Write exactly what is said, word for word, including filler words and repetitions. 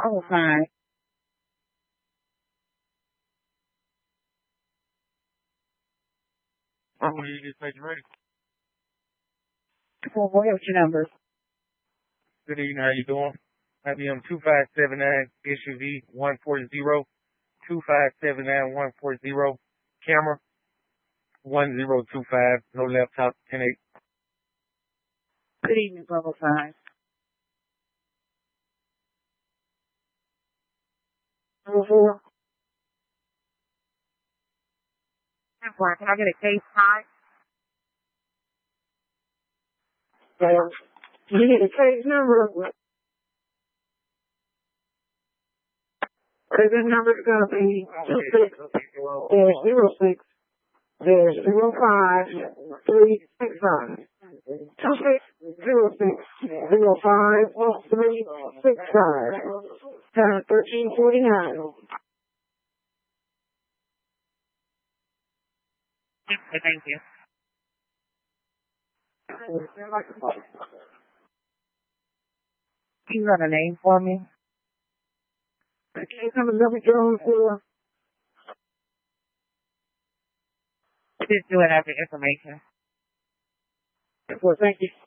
Bravo five. I'm going to get you ready. Well, what is your number? Good evening. How you doing? I B M two five seven nine, S U V one four zero, two five seven nine one four zero, camera one zero two five, no laptop, ten eight. Good evening, Bravo five. Bravo four. Can I get a case time? Well, you need a case number. Case number is going to be two six zero six zero five three six five. Two six zero six zero five three six five. Time thirteen forty nine. Okay, thank you. You got a name for me? I can't come to Double Jones for. Just do it after information. Well, thank you.